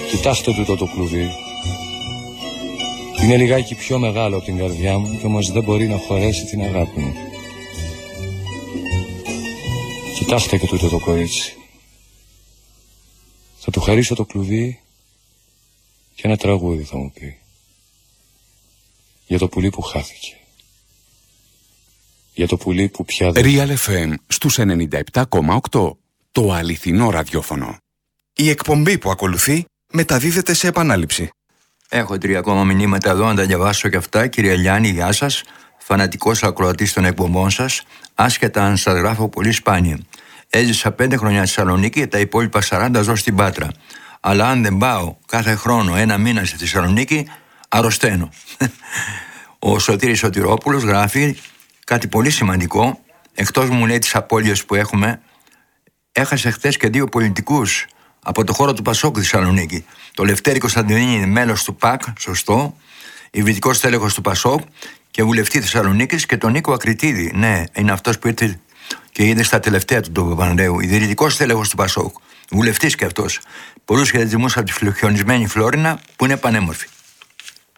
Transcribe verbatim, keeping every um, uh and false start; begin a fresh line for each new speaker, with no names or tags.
Κοιτάξτε τούτο το κλουβί. Είναι λιγάκι πιο μεγάλο από την καρδιά μου και όμως δεν μπορεί να χωρέσει την αγάπη μου. Κοιτάξτε και τούτο το κορίτσι. Θα του χαρίσω το κλουβί και ένα τραγούδι θα μου πει. Για το πουλί που χάθηκε. Για το πουλί που πια δεν...
Real εφ εμ στους ενενήντα επτά κόμμα οκτώ. Το αληθινό ραδιόφωνο.
Η εκπομπή που ακολουθεί μεταδίδεται σε επανάληψη.
Έχω τρία ακόμα μηνύματα εδώ να τα διαβάσω και αυτά. Κύριε Λιάννη, γεια σας. Φανατικός ακροατής των εκπομπών σας. Άσχετα αν σας γράφω πολύ σπάνια. Έζησα πέντε χρόνια στη Θεσσαλονίκη και τα υπόλοιπα σαράντα ζω στην Πάτρα. Αλλά αν δεν πάω κάθε χρόνο ένα μήνα στη Θεσσαλονίκη, αρρωσταίνω. Ο Σωτήρης Σωτηρόπουλος γράφει κάτι πολύ σημαντικό. Εκτός μου λέει τις απώλειες που έχουμε, έχασε χτες και δύο πολιτικούς από το χώρο του Πασόκ στη Θεσσαλονίκη. Το Λευτέρη Κωνσταντινίδη είναι μέλος του ΠΑΚ, σωστό, ιδρυτικός τέλεχος του Πασόκ και βουλευτή Θεσσαλονίκης, και τον Νίκο Ακριτίδη, ναι, είναι αυτός που ήρθε και είδε στα τελευταία του τον Παπανδρέου, ιδρυτικός τέλεχος του Πασόκ, βουλευτής και αυτός. Πολλούς χαιρετισμούς από τη φιλοχιονισμένη Φλόρινα που είναι πανέμορφη.